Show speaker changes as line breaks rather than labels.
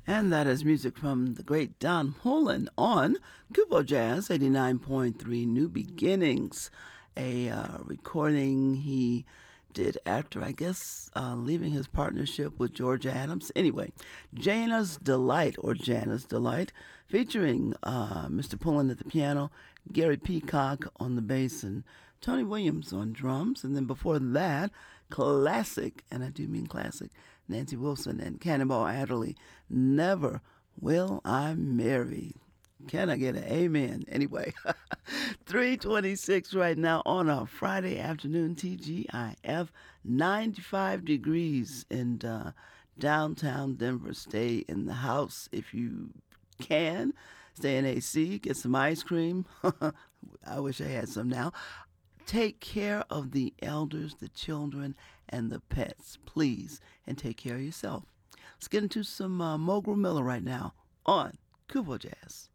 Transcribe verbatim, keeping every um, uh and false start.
And that is music from the great Don Holland on Kubo Jazz eighty-nine point three New Beginnings, a uh, recording he did after, I guess, uh, leaving his partnership with George Adams. Anyway, Jana's Delight, or Jana's Delight, featuring uh, mister Pullen at the piano, Gary Peacock on the bass, and Tony Williams on drums. And then before that, classic, and I do mean classic, Nancy Wilson and Cannonball Adderley, Never Will I Marry. Can I get an amen? Anyway, three twenty-six right now on a Friday afternoon, T G I F, ninety-five degrees in uh, downtown Denver. Stay in the house if you can. Stay in A C, get some ice cream. I wish I had some now. Take care of the elders, the children, and the pets, please, and take care of yourself. Let's get into some uh, Mogul Miller right now on Kubo Jazz.